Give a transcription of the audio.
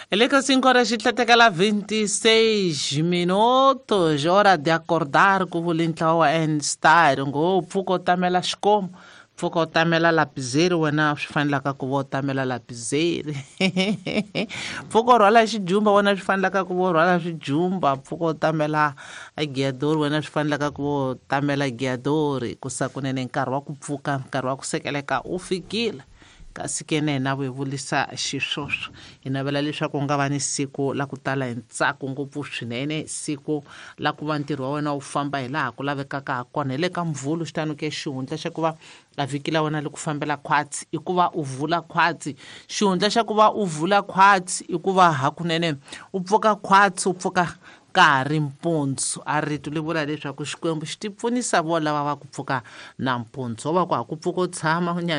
Ele que 5 horas e 26 minutos, hora de acordar com o Lintau Einstein, o Puco Tamela Scom, Puco Tamela Lapiseiro, o Enas Fanlaka Kubo Tamela Lapiseiro, Puco Rola Jumba, o Enas Fanlaka Kubo Rola Jumba, Puco Tamela Guiador, o Enas Fanlaka Kubo Tamela Guiador, Kusakunen Karwaku Puka, Karwaku Sekeleka, Ufikil. Kasi ke nena vevulisa xiswoswo hi navela leswaku u nga va ni siku la ku tala hi ntsako ngopfu swinene, siku la ku va ntirho wa wena wu famba hi laha ku lavekaka ha kona. Hi le ka mvhulu xitano ke xihundla xa ku va a vhiki la wena le ku fambela khwatsi i ku va u vhula khwatsi. Xihundla xa ku va u vhula khwatsi i ku va hakunene u pfuka khwatsi, u pfuka ka ha ri mpundzu. A rito li vula leswaku xikwembu xi ti pfunisa vo lava va ku pfuka nampundzu. Ho va ku ha ku pfuka u tshama